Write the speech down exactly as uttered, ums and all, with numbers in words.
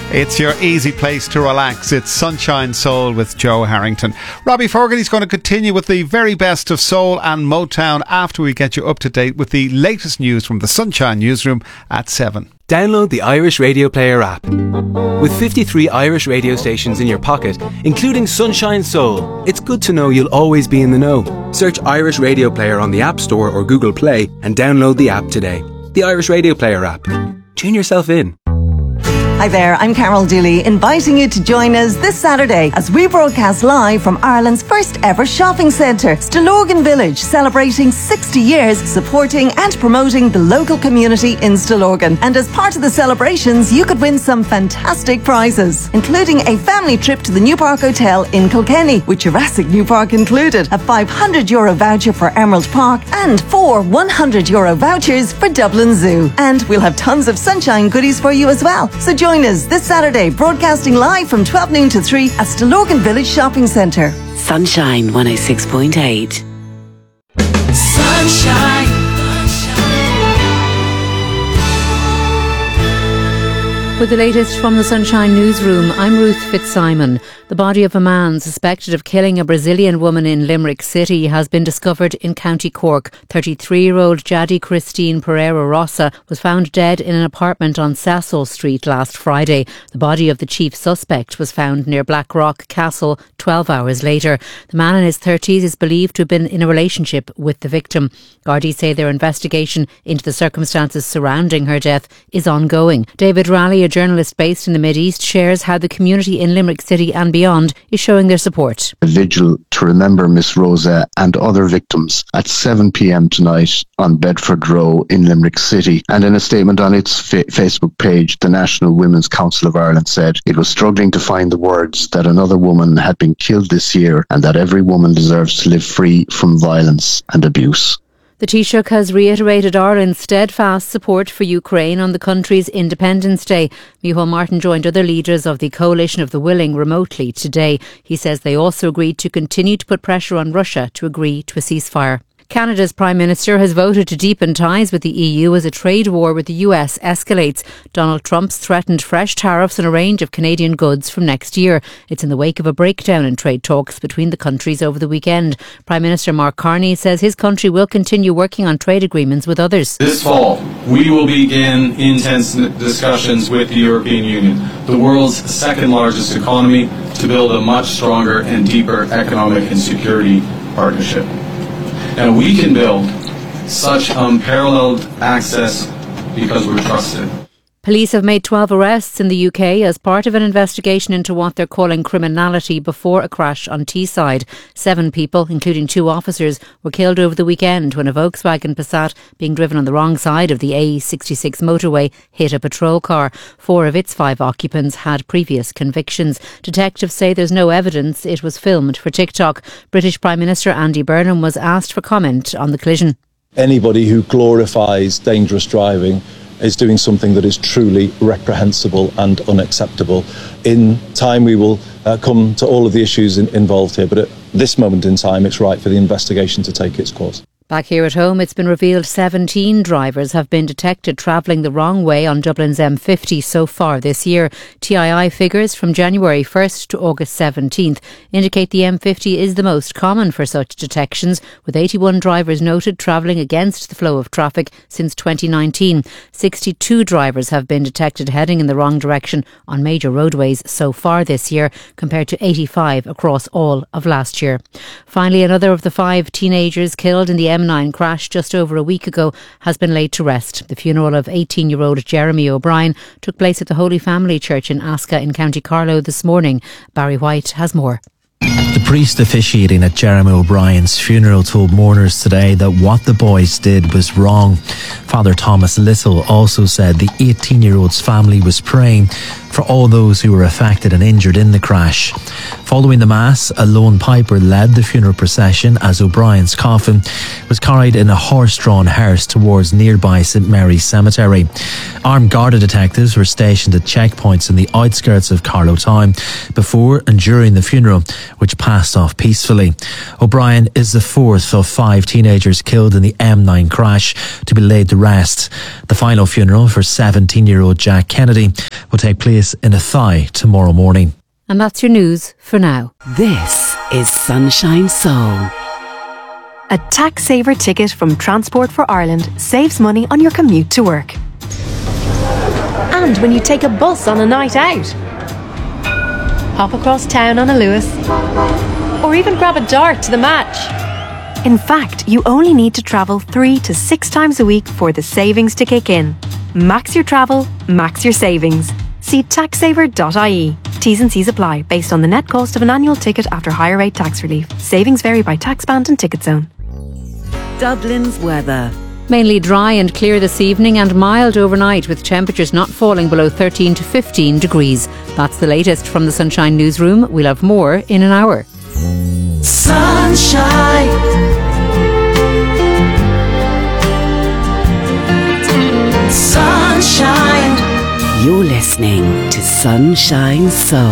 It's your easy place to relax. It's Sunshine Soul with Joe Harrington. Robbie Fogarty's going to continue with the very best of soul and Motown after we get you up to date with the latest news from the Sunshine Newsroom at seven. Download the Irish Radio Player app. With fifty-three Irish radio stations in your pocket, including Sunshine Soul, it's good to know you'll always be in the know. Search Irish Radio Player on the App Store or Google Play and download the app today. The Irish Radio Player app. Tune yourself in. Hi there, I'm Carol Dooley, inviting you to join us this Saturday as we broadcast live from Ireland's first ever shopping centre, Stillorgan Village, celebrating sixty years supporting and promoting the local community in Stillorgan. And as part of the celebrations, you could win some fantastic prizes, including a family trip to the New Park Hotel in Kilkenny, with Jurassic New Park included, a five hundred euro voucher for Emerald Park, and four one hundred euro vouchers for Dublin Zoo. And we'll have tons of sunshine goodies for you as well. So join Join us this Saturday, broadcasting live from twelve noon to three at Stillorgan Village Shopping Centre. Sunshine one oh six point eight. Sunshine. With the latest from the Sunshine Newsroom, I'm Ruth Fitzsimon. The body of a man suspected of killing a Brazilian woman in Limerick City has been discovered in County Cork. thirty-three-year-old Jadi Christine Pereira Rossa was found dead in an apartment on Sassol Street last Friday. The body of the chief suspect was found near Blackrock Castle twelve hours later. The man in his thirties is believed to have been in a relationship with the victim. Gardaí say their investigation into the circumstances surrounding her death is ongoing. David Raleigh, a journalist based in the Mid-East, shares how the community in Limerick City and beyond is showing their support. A vigil to remember Miss Rosa and other victims at seven p.m. tonight on Bedford Row in Limerick City. And in a statement on its fa- Facebook page, the National Women's Council of Ireland said it was struggling to find the words that another woman had been killed this year and that every woman deserves to live free from violence and abuse. The Taoiseach has reiterated Ireland's steadfast support for Ukraine on the country's Independence Day. Micheál Martin joined other leaders of the Coalition of the Willing remotely today. He says they also agreed to continue to put pressure on Russia to agree to a ceasefire. Canada's Prime Minister has voted to deepen ties with the E U as a trade war with the U S escalates. Donald Trump's threatened fresh tariffs on a range of Canadian goods from next year. It's in the wake of a breakdown in trade talks between the countries over the weekend. Prime Minister Mark Carney says his country will continue working on trade agreements with others. This fall, we will begin intense discussions with the European Union, the world's second largest economy, to build a much stronger and deeper economic and security partnership. And we can build such unparalleled access because we're trusted. Police have made twelve arrests in the U K as part of an investigation into what they're calling criminality before a crash on Teesside. Seven people, including two officers, were killed over the weekend when a Volkswagen Passat being driven on the wrong side of the A E sixty-six motorway hit a patrol car. Four of its five occupants had previous convictions. Detectives say there's no evidence it was filmed for TikTok. British Prime Minister Andy Burnham was asked for comment on the collision. Anybody who glorifies dangerous driving is doing something that is truly reprehensible and unacceptable. In time we will uh, come to all of the issues in, involved here, but at this moment in time it's right for the investigation to take its course. Back here at home, it's been revealed seventeen drivers have been detected travelling the wrong way on Dublin's M fifty so far this year. T I I figures from January first to August seventeenth indicate the M fifty is the most common for such detections, with eighty-one drivers noted travelling against the flow of traffic since twenty nineteen. sixty-two drivers have been detected heading in the wrong direction on major roadways so far this year, compared to eighty-five across all of last year. Finally, another of the five teenagers killed in the M nine crash just over a week ago has been laid to rest. The funeral of eighteen-year-old Jeremy O'Brien took place at the Holy Family Church in Asca in County Carlow this morning. Barry White has more. The priest officiating at Jeremy O'Brien's funeral told mourners today that what the boys did was wrong. Father Thomas Little also said the eighteen-year-old's family was praying for all those who were affected and injured in the crash. Following the Mass, a lone piper led the funeral procession as O'Brien's coffin was carried in a horse-drawn hearse towards nearby St Mary's Cemetery. Armed Garda detectives were stationed at checkpoints in the outskirts of Carlow town before and during the funeral, which passed off peacefully. O'Brien is the fourth of five teenagers killed in the M nine crash to be laid to rest. The final funeral for seventeen-year-old Jack Kennedy will take place in Athy tomorrow morning. And that's your news for now. This is Sunshine Soul. A tax saver ticket from Transport for Ireland saves money on your commute to work. And when you take a bus on a night out. Hop across town on a Lewis. Or even grab a dart to the match. In fact, you only need to travel three to six times a week for the savings to kick in. Max your travel, max your savings. See tax saver dot I E. T's and C's apply based on the net cost of an annual ticket after higher rate tax relief. Savings vary by tax band and ticket zone. Dublin's weather. Mainly dry and clear this evening and mild overnight, with temperatures not falling below thirteen to fifteen degrees. That's the latest from the Sunshine Newsroom. We'll have more in an hour. Sunshine. Sunshine. You're listening to Sunshine Soul.